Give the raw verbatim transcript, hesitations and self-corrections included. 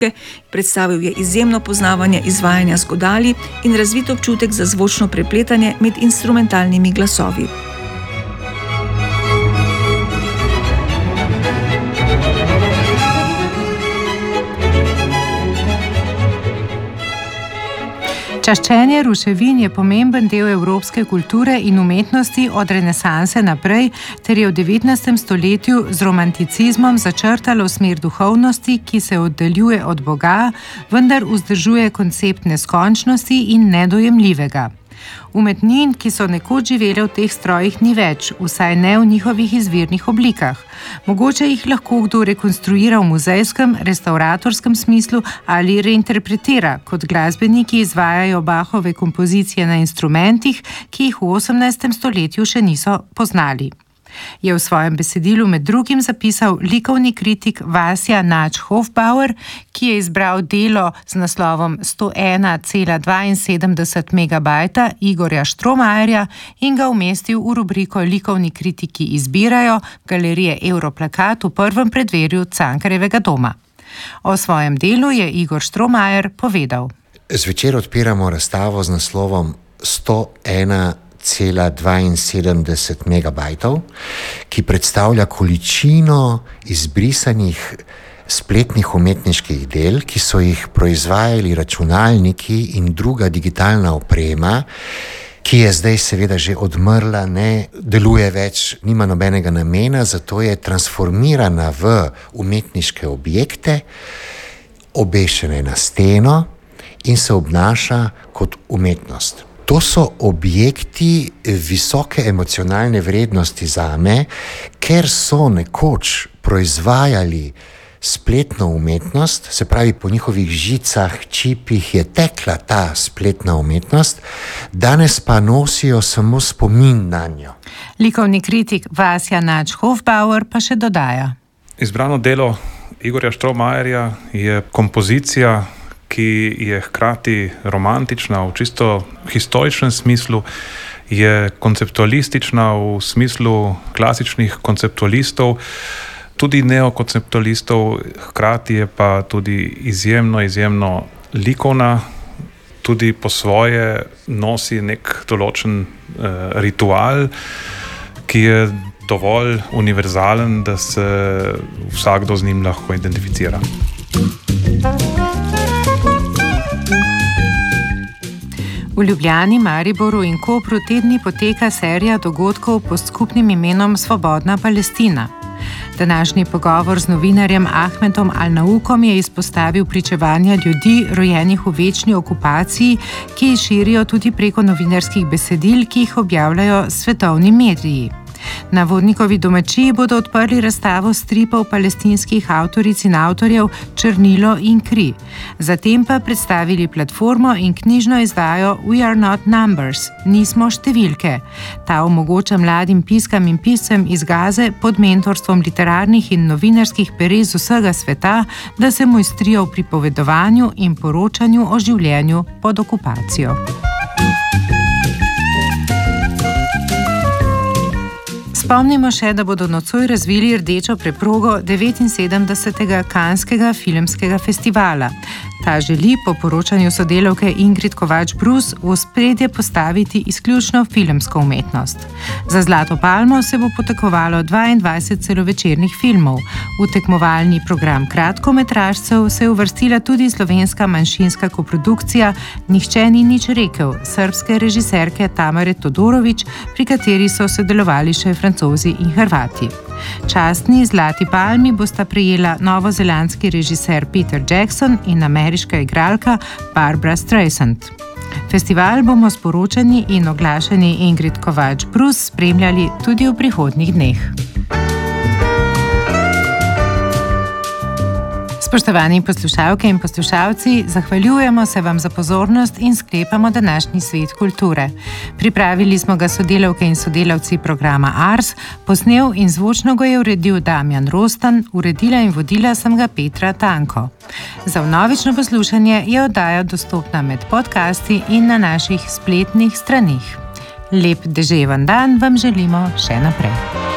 Predstavil je izjemno poznavanje izvajanja z godali in razvit občutek za zvočno prepletanje med instrumentalnimi glasovi. Čaščenje ruševin je pomemben del evropske kulture in umetnosti od renesanse naprej, ter je v devetnajstem stoletju z romanticizmom začrtalo smer duhovnosti, ki se oddaljuje od Boga, vendar vzdržuje koncept neskončnosti in nedojemljivega. Umetnin, ki so nekoč živele v teh strojih, ni več, vsaj ne v njihovih izvirnih oblikah. Mogoče jih lahko kdo rekonstruira v muzejskem, restauratorskem smislu ali reinterpretira, kot glasbeniki izvajajo Bachove kompozicije na instrumentih, ki jih v osemnajstem stoletju še niso poznali. Je v svojem besedilu med drugim zapisal likovni kritik Vasja Nač-Hofbauer, ki je izbral delo z naslovom sto ena cela dvainsedemdeset megabajta Igorja Štromajerja in ga umestil v rubriko Likovni kritiki izbirajo galerije Europlakat v prvem predverju Cankarjevega doma. O svojem delu je Igor Štromajer povedal. Zvečer odpiramo razstavo z naslovom sto ena cela dvainsedemdeset megabajtov, ki predstavlja količino izbrisanih spletnih umetniških del, ki so jih proizvajali računalniki in druga digitalna oprema, ki je zdaj seveda že odmrla, ne deluje več, nima nobenega namena, zato je transformirana v umetniške objekte, obešene na steno in se obnaša kot umetnost. To so objekti visoke emocionalne vrednosti zame, ker so nekoč proizvajali spletno umetnost, se pravi po njihovih žicah, čipih je tekla ta spletna umetnost, danes pa nosijo samo spomin na njo. Likovni kritik Vasja Nač-Hofbauer pa še dodaja. Izbrano delo Igorja Štromajerja je kompozicija, ki je hkrati romantična v čisto historičnem smislu, je konceptualistična v smislu klasičnih konceptualistov, tudi neokonceptualistov, hkrati je pa tudi izjemno, izjemno likovna, tudi po svoje nosi nek določen eh, ritual, ki je dovolj univerzalen, da se vsakdo z njim lahko identificira. V Ljubljani, Mariboru in Kopru te dni poteka serija dogodkov pod skupnim imenom Svobodna Palestina. Današnji pogovor z novinarjem Ahmedom Al-Naukom je izpostavil pričevanja ljudi, rojenih v večni okupaciji, ki jih širijo tudi preko novinarskih besedil, ki jih objavljajo svetovni mediji. Na Vodnikovi domačiji bodo odprli razstavo stripov palestinskih avtoric in avtorjev Črnilo in kri. Zatem pa predstavili platformo in knjižno izdajo We are not numbers, nismo številke. Ta omogoča mladim piskam in piscem iz Gaze pod mentorstvom literarnih in novinarskih perez vsega sveta, da se mojstrijo v pripovedovanju in poročanju o življenju pod okupacijo. Spomnimo še, da bodo nocoj razvili rdečo preprogo devetinsedemdesetega Canskega filmskega festivala. Ta želi po poročanju sodelavke Ingrid Kovač-Brus v ospredje postaviti izključno filmsko umetnost. Za Zlato palmo se bo potekovalo dvaindvajset celovečernih filmov. V tekmovalni program kratkometražcev se je uvrstila tudi slovenska manjšinska koprodukcija Nihče ni nič rekel, srbske režiserke Tamare Todorović, pri kateri so sodelovali še Francozi in Hrvati. Častni Zlati palmi bosta prejela novozelandski režiser Peter Jackson in ameriška igralka Barbra Streisand. Festival bomo s poročanji in oglašanji Ingrid Kovač-Brus spremljali tudi v prihodnjih dneh. Spoštovani poslušalke in poslušalci, zahvaljujemo se vam za pozornost in sklepamo današnji Svet kulture. Pripravili smo ga sodelavke in sodelavci programa Ars, posnel in zvočno ga je uredil Damjan Rostan, uredila in vodila sem ga Petra Tanko. Za vnovično poslušanje je oddaja dostopna med podcasti in na naših spletnih straneh. Lep deževen dan vam želimo še naprej.